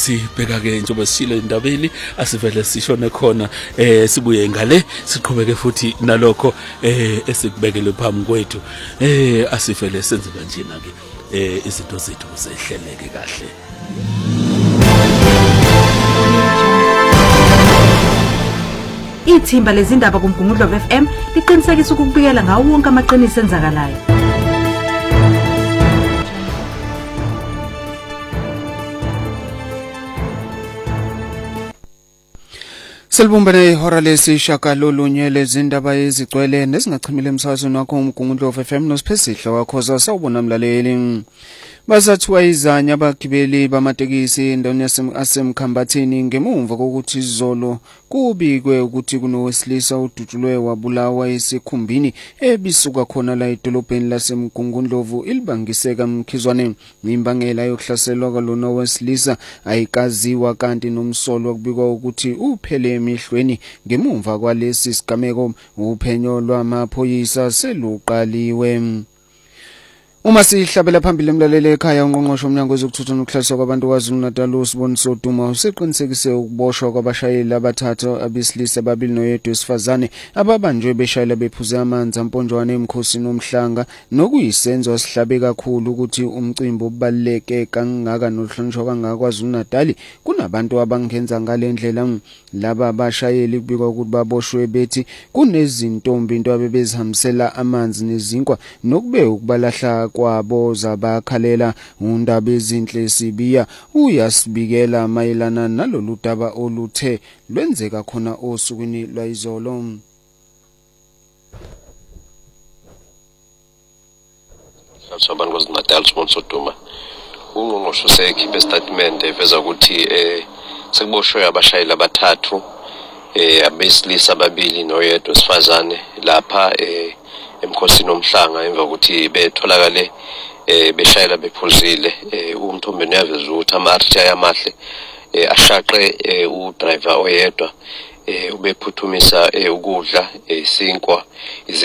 sibheka ke njengoba sishilo indabeni asivele sishone khona sibuye ngale siqhubeke futhi nalokho esikubekele phambi kwethu asivele senze kanjena ke izinto zethu zehleleke kahle. Ithimba lezindaba kuMgungundlo FM liqinisekisa ukubikela ngawo wonke amaqiniso enzakalayo. Selbumbane ihora lesishagalolunye lezindaba ezigcwele nezingachimile emsakazweni wakho uMgungundlo FM nosiphesidla wakho sawubona mlaleli. Basathiwa izanya abagibeli bamatekisi endaweni yasemkhambathini ngemumva kokuthi izolo kubikwe ukuthi kunowesilisa udutshulwe wabulawa esikhumbini ebisuka khona la edolobheni laseMgungundlovu ilibangiseka Mkhizwane. Imbangela yokuhlaselwa kwalona wesilisa ayikaziwa kanti nomsolo kubikwa ukuthi uphele emihlweni ngemumva kwalesi sigameko. Uphenyo lwamaphoyisa seluqaliwe. Uma sihlabela phambili emlaleli ekhaya ungqongqoshe umnyango wezokuthutha nokuhlasela kwabantu KwaZulu-Natal uSiboniso Duma useqinisekise ukuboshwa kwabashayeli abathathu abesilisa ababili noyedwa wesifazane ababanjwe beshayela bephuze amanzi amponjwana eMkhosini Omhlanga nokuyisenzo esihlabe kakhulu ukuthi umcimbi ubaleke kangaka nohlonishwa kangaka KwaZulu-Natal kunabantu abangenza ngalendlela. Laba abashayeli kubikwa ukuthi baboshwe bethi kunezintombi into abebezihambisela amanzi nezinkwa nokube ukubalahla kwabo zabakhalela. Undaba ezinhle Sibiya uyasibikela mayelana nalolu daba oluthe lwenzeka khona osukwini lwayizolo. Sabantu KwaZulu-Natal Siboniso Duma ungqongqoshe usekhiphe statement eveza ukuthi sekuboshwe abashayeli abathathu abesilisa ababili noyedwa wesifazane lapha eMkhosini Omhlanga emva ukuthi betholakale beshayela bephuzile. Umthombeni uyaveza ukuthi ama-RTI amahle ashaqe udriver oyedwa ubephuthumisa ukudla isinkwa